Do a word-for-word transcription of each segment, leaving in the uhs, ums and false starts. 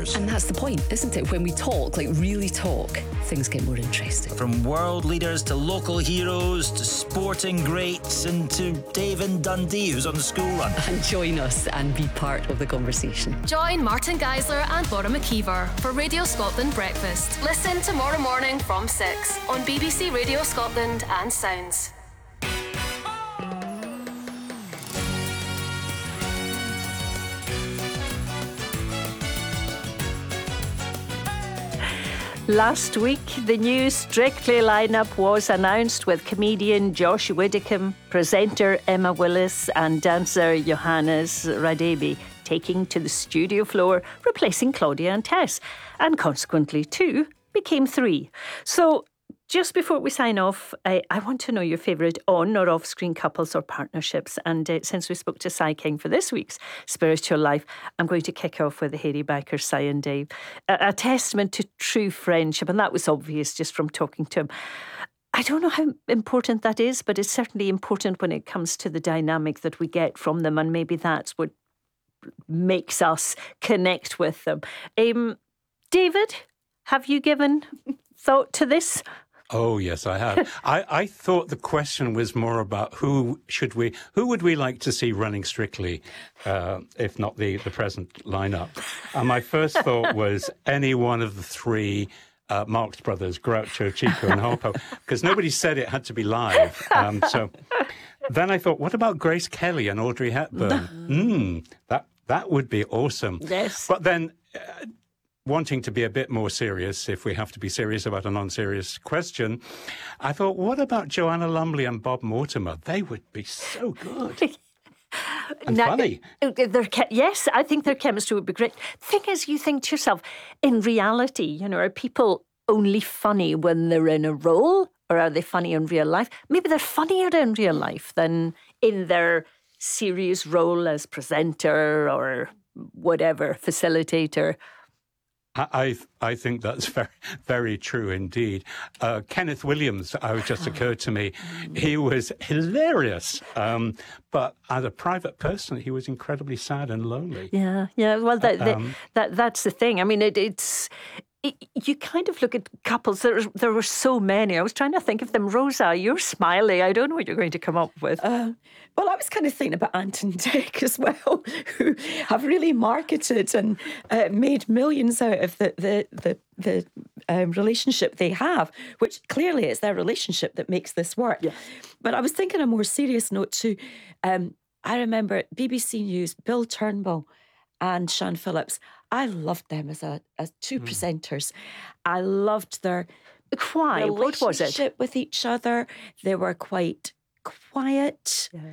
universe. And that's the point, isn't it? When we talk, like really talk, things get more interesting. From world leaders to local heroes to sporting greats and to Dave and Dundee, who's on the school run. And join us and be part of the conversation. Join Martin Geisler and Maura McKeever for Radio Scotland Breakfast. Listen tomorrow morning from six on B B C Radio Scotland and Sounds. Last week, the new Strictly lineup was announced with comedian Josh Widdicombe, presenter Emma Willis and dancer Johannes Radebe taking to the studio floor, replacing Claudia and Tess. And consequently, two became three. So just before we sign off, I, I want to know your favourite on or off-screen couples or partnerships. And uh, since we spoke to Cy King for this week's Spiritual Life, I'm going to kick off with the Hairy Backers, Cy and Dave. A, a testament to true friendship, and that was obvious just from talking to him. I don't know how important that is, but it's certainly important when it comes to the dynamic that we get from them, and maybe that's what makes us connect with them. Um, David, have you given thought to this? Oh, yes, I have. I, I thought the question was more about who should we, who would we like to see running Strictly, uh, if not the, the present lineup. And my first thought was any one of the three uh, Marx Brothers, Groucho, Chico and Harpo, because nobody said it had to be live. Um, so then I thought, what about Grace Kelly and Audrey Hepburn? mm, that, that would be awesome. Yes. But then... Uh, wanting to be a bit more serious, if we have to be serious about a non-serious question, I thought, what about Joanna Lumley and Bob Mortimer? They would be so good. And now, funny. Their, yes, I think their chemistry would be great. Thing is, you think to yourself, in reality, you know, are people only funny when they're in a role, or are they funny in real life? Maybe they're funnier in real life than in their serious role as presenter or whatever, facilitator. I I think that's very, very true indeed. Uh, Kenneth Williams, uh, just occurred to me. He was hilarious, um, but as a private person, he was incredibly sad and lonely. Yeah, yeah. Well, that, Uh, um, that that's the thing. I mean, it, it's it, you kind of look at couples. There there were so many. I was trying to think of them. Rosa, you're smiling. I don't know what you're going to come up with. Uh, well, I was kind of thinking about Ant and Dec as well, who have really marketed and uh, made millions out of the the the, the um, relationship they have, which clearly is their relationship that makes this work. Yeah. But I was thinking a more serious note too. Um, I remember B B C News, Bill Turnbull and Sian Phillips. I loved them as a as two mm. presenters. I loved their Why? What was it? relationship with each other. They were quite quiet, Yeah.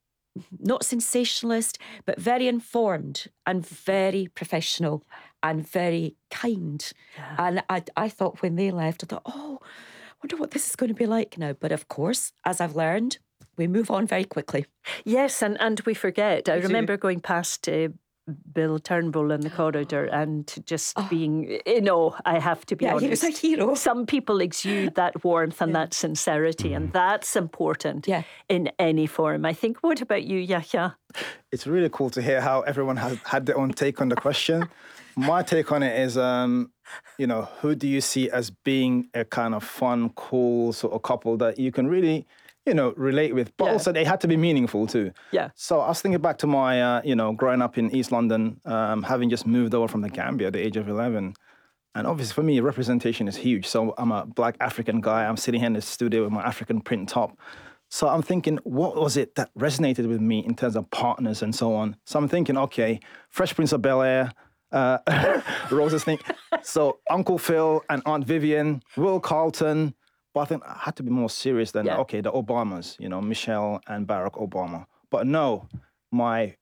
not sensationalist, but very informed and very professional and very kind. Yeah. And I, I thought when they left, I thought, oh, I wonder what this is going to be like now. But of course, as I've learned, we move on very quickly. Yes, and, and we forget. I We do. remember going past uh, Bill Turnbull in the corridor and just Oh. being, you know, I have to be Yeah, honest. he was a hero. Some people exude that warmth and Yeah. that sincerity, and that's important Yeah. in any form. I think. What about you, Yahya? It's really cool to hear how everyone has had their own take on the question. My take on it is, um, you know, who do you see as being a kind of fun, cool sort of couple that you can really, you know, relate with, but Yeah. also they had to be meaningful too. Yeah. So I was thinking back to my, uh, you know, growing up in East London, um, having just moved over from the Gambia at the age of eleven. And obviously for me, representation is huge. So I'm a black African guy. I'm sitting here in the studio with my African print top. So I'm thinking, what was it that resonated with me in terms of partners and so on? So I'm thinking, okay, Fresh Prince of Bel-Air, uh, Rosa Snake. So Uncle Phil and Aunt Vivian, Will Carlton. But I think I had to be more serious than, Yeah. okay, the Obamas, you know, Michelle and Barack Obama. But no, my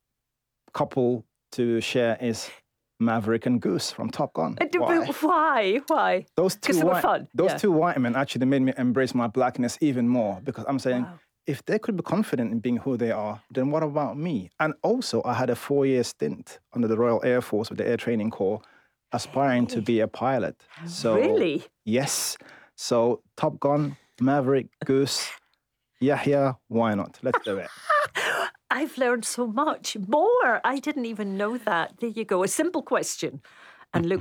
couple to share is Maverick and Goose from Top Gun. Uh, Why? Why? Why? Those two Because they were white, fun. Those Yeah. two white men actually made me embrace my blackness even more, because I'm saying, Wow. if they could be confident in being who they are, then what about me? And also, I had a four-year stint under the Royal Air Force with the Air Training Corps, aspiring to be a pilot. So Really? yes. So Top Gun, Maverick, Goose, Yahya, why not? Let's do it. I've learned so much more. I didn't even know that. There you go. A simple question. And look